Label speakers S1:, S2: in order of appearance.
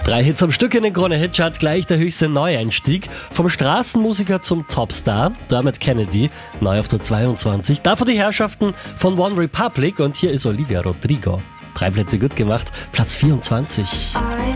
S1: 3 Hits am Stück in den Krone-Hitcharts, gleich der höchste Neueinstieg. Vom Straßenmusiker zum Topstar, Dermot Kennedy, neu auf der 22. Davor die Herrschaften von One Republic und hier ist Olivia Rodrigo. 3 Plätze gut gemacht, Platz 24.
S2: I